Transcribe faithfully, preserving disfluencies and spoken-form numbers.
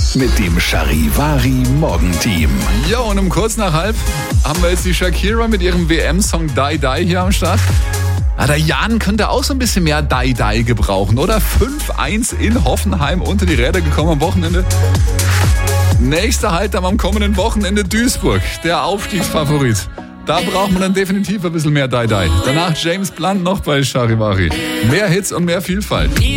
mit dem Charivari Morgenteam. Ja, und um kurz nach halb haben wir jetzt die Shakira mit ihrem W M-Song Die Die hier am Start. Ah, der Jan könnte auch so ein bisschen mehr Die Die gebrauchen, oder? fünf eins in Hoffenheim unter die Räder gekommen am Wochenende. Nächster Halt am kommenden Wochenende Duisburg, der Aufstiegsfavorit. Da braucht man dann definitiv ein bisschen mehr Die Die. Danach James Blunt noch bei Charivari. Mehr Hits und mehr Vielfalt.